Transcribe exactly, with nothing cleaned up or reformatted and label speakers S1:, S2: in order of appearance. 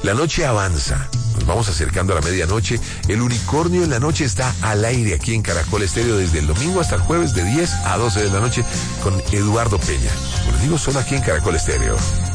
S1: La noche avanza. Nos vamos acercando a la medianoche. El unicornio en la noche está al aire aquí en Caracol Estéreo desde el domingo hasta el jueves de diez a doce de la noche con Eduardo Peña. Como les digo, solo aquí en Caracol Estéreo.